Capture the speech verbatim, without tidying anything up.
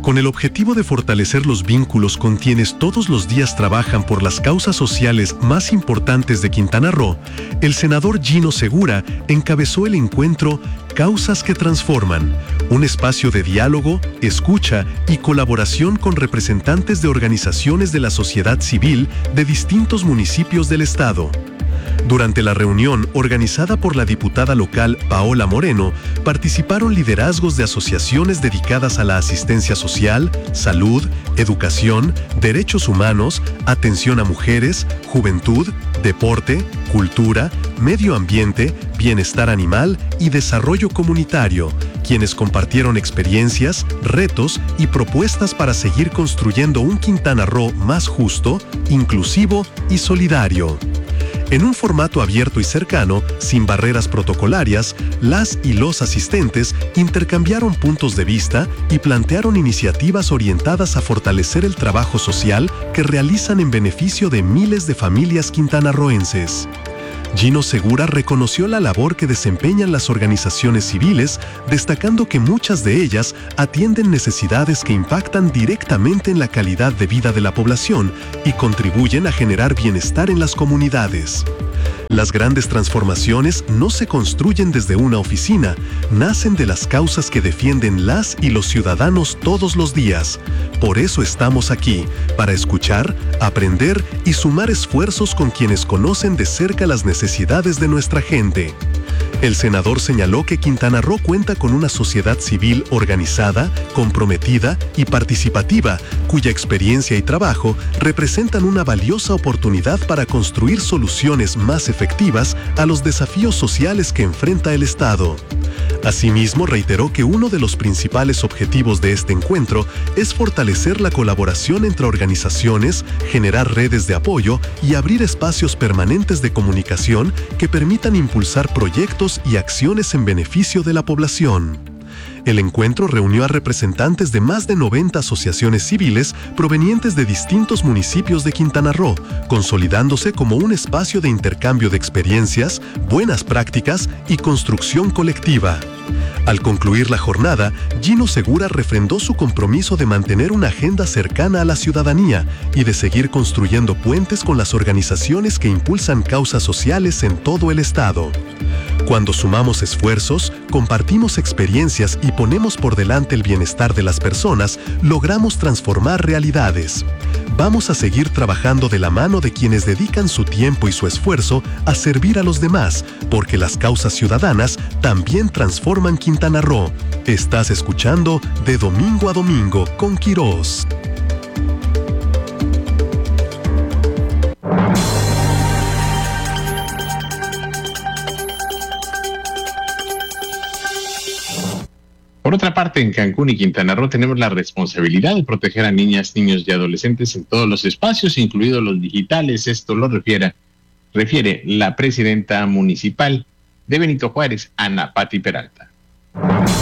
Con el objetivo de fortalecer los vínculos con quienes todos los días trabajan por las causas sociales más importantes de Quintana Roo, el senador Gino Segura encabezó el encuentro Causas que Transforman, un espacio de diálogo, escucha y colaboración con representantes de organizaciones de la sociedad civil de distintos municipios del estado. Durante la reunión organizada por la diputada local Paola Moreno, participaron liderazgos de asociaciones dedicadas a la asistencia social, salud, educación, derechos humanos, atención a mujeres, juventud, deporte, cultura, medio ambiente, bienestar animal y desarrollo comunitario, quienes compartieron experiencias, retos y propuestas para seguir construyendo un Quintana Roo más justo, inclusivo y solidario. En un formato abierto y cercano, sin barreras protocolarias, las y los asistentes intercambiaron puntos de vista y plantearon iniciativas orientadas a fortalecer el trabajo social que realizan en beneficio de miles de familias quintanarroenses. Gino Segura reconoció la labor que desempeñan las organizaciones civiles, destacando que muchas de ellas atienden necesidades que impactan directamente en la calidad de vida de la población y contribuyen a generar bienestar en las comunidades. Las grandes transformaciones no se construyen desde una oficina, nacen de las causas que defienden las y los ciudadanos todos los días. Por eso estamos aquí, para escuchar, aprender y sumar esfuerzos con quienes conocen de cerca las necesidades de nuestra gente. El senador señaló que Quintana Roo cuenta con una sociedad civil organizada, comprometida y participativa, cuya experiencia y trabajo representan una valiosa oportunidad para construir soluciones más efectivas a los desafíos sociales que enfrenta el Estado. Asimismo, reiteró que uno de los principales objetivos de este encuentro es fortalecer la colaboración entre organizaciones, generar redes de apoyo y abrir espacios permanentes de comunicación que permitan impulsar proyectos y acciones en beneficio de la población. El encuentro reunió a representantes de más de noventa asociaciones civiles provenientes de distintos municipios de Quintana Roo, consolidándose como un espacio de intercambio de experiencias, buenas prácticas y construcción colectiva. Al concluir la jornada, Gino Segura refrendó su compromiso de mantener una agenda cercana a la ciudadanía y de seguir construyendo puentes con las organizaciones que impulsan causas sociales en todo el estado. Cuando sumamos esfuerzos, compartimos experiencias y ponemos por delante el bienestar de las personas, logramos transformar realidades. Vamos a seguir trabajando de la mano de quienes dedican su tiempo y su esfuerzo a servir a los demás, porque las causas ciudadanas también transforman Quintana Roo. Estás escuchando De Domingo a Domingo con Quirós. Por otra parte, en Cancún y Quintana Roo tenemos la responsabilidad de proteger a niñas, niños y adolescentes en todos los espacios, incluidos los digitales. Esto lo refiere, refiere la presidenta municipal de Benito Juárez, Ana Patti Peralta.